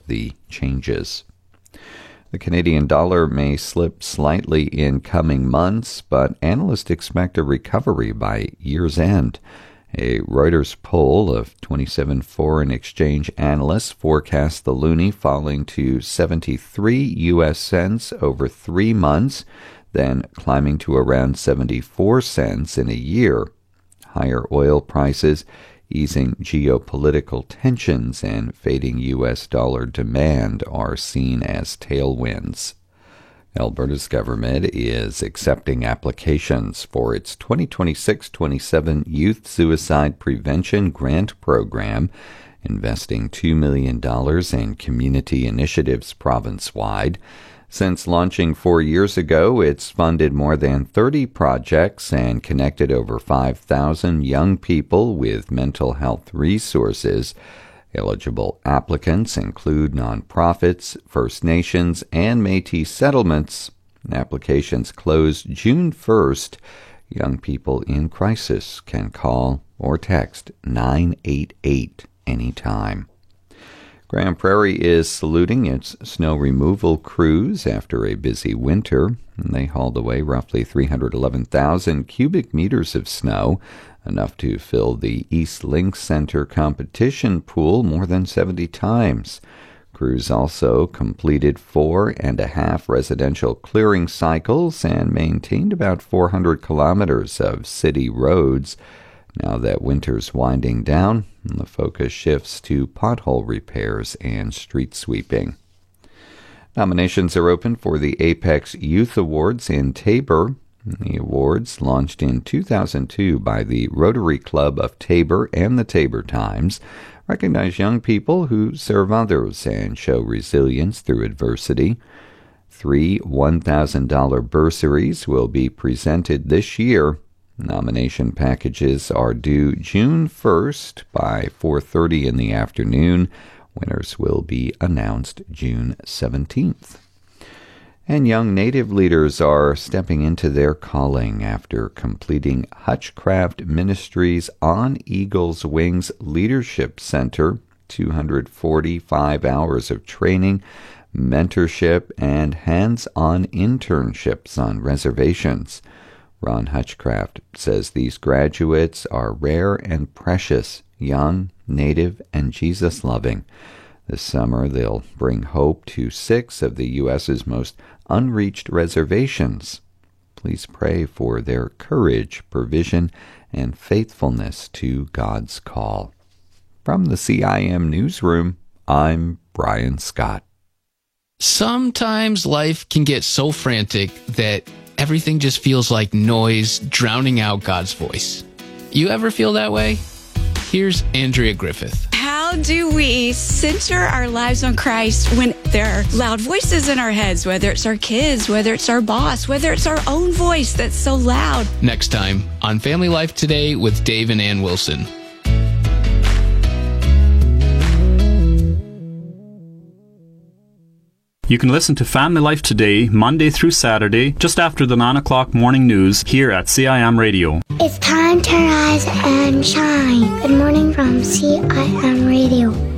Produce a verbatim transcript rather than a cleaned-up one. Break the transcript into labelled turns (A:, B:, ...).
A: the changes. The Canadian dollar may slip slightly in coming months, but analysts expect a recovery by year's end. A Reuters poll of twenty-seven foreign exchange analysts forecasts the loonie falling to seventy-three U S cents over three months, then climbing to around seventy-four cents in a year. Higher oil prices, easing geopolitical tensions, and fading U S dollar demand are seen as tailwinds. Alberta's government is accepting applications for its twenty twenty-six twenty-seven Youth Suicide Prevention Grant Program, investing two million dollars in community initiatives province-wide. Since launching four years ago, it's funded more than thirty projects and connected over five thousand young people with mental health resources. Eligible applicants include nonprofits, First Nations, and Métis settlements. Applications close June first. Young people in crisis can call or text nine eight eight anytime. Grande Prairie is saluting its snow removal crews after a busy winter. They hauled away roughly three hundred eleven thousand cubic meters of snow, enough to fill the East Link Center competition pool more than seventy times. Crews also completed four and a half residential clearing cycles and maintained about four hundred kilometers of city roads. Now that winter's winding down, the focus shifts to pothole repairs and street sweeping. Nominations are open for the Apex Youth Awards in Taber. The awards, launched in two thousand two by the Rotary Club of Taber and the Taber Times, recognize young people who serve others and show resilience through adversity. Three one thousand dollars bursaries will be presented this year. Nomination packages are due June first by four thirty in the afternoon. Winners will be announced June seventeenth. And young Native leaders are stepping into their calling after completing Hutchcraft Ministries On Eagle's Wings Leadership Center, two hundred forty-five hours of training, mentorship, and hands-on internships on reservations. Ron Hutchcraft says these graduates are rare and precious, young, Native, and Jesus-loving. This summer, they'll bring hope to six of the U S's most unreached reservations. Please pray for their courage, provision, and faithfulness to God's call. From the C I M Newsroom, I'm Brian Scott.
B: Sometimes life can get so frantic that everything just feels like noise drowning out God's voice. You ever feel that way? Here's Andrea Griffith.
C: How do we center our lives on Christ when there are loud voices in our heads, whether it's our kids, whether it's our boss, whether it's our own voice that's so loud?
B: Next time on Family Life Today with Dave and Ann Wilson.
D: You can listen to Family Life Today, Monday through Saturday, just after the nine o'clock morning news here at C I M Radio.
E: It's time to rise and shine. Good morning from C I M Radio.